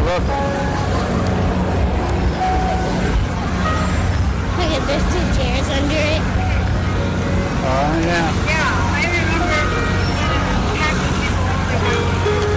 look. Look at there's 2 chairs under it. Oh, yeah. Yeah, I remember having people over there.